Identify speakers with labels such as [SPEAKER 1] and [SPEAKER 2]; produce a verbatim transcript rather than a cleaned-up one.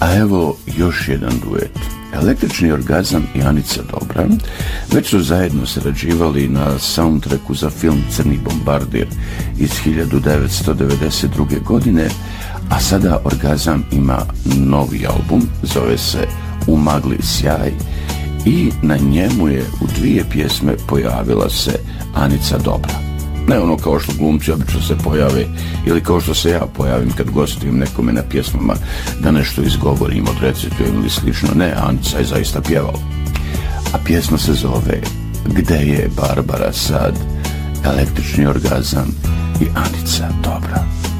[SPEAKER 1] A evo još jedan duet. Električni orgazam i Anica Dobra već su zajedno sarađivali na soundtracku za film Crni bombardir iz hiljadu devetsto devedeset druge. godine, a sada Orgazam ima novi album, zove se U magli sjaj, i na njemu je u dvije pjesme pojavila se Anica Dobra. Ne ono kao što glumci obično se pojave ili kao što se ja pojavim kad gostujem nekome na pjesmama da nešto izgovorim, odrecitujem ili slično. Ne, Anica je zaista pjevala. A pjesma se zove Gde je Barbara sad? Električni orgazam i Anica Dobra.